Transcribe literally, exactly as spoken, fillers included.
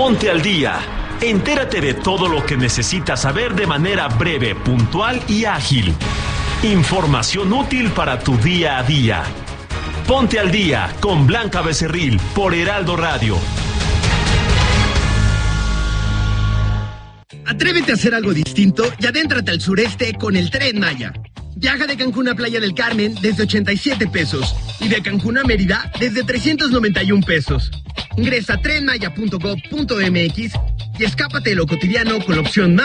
Ponte al día. Entérate de todo lo que necesitas saber de manera breve, puntual y ágil. Información útil para tu día a día. Ponte al día con Blanca Becerril por Heraldo Radio. Atrévete a hacer algo distinto y adéntrate al sureste con el Tren Maya. Viaja de Cancún a Playa del Carmen desde ochenta y siete pesos y de Cancún a Mérida desde trescientos noventa y un pesos. Ingresa a tren maya punto gob punto m x y escápate de lo cotidiano con la opción más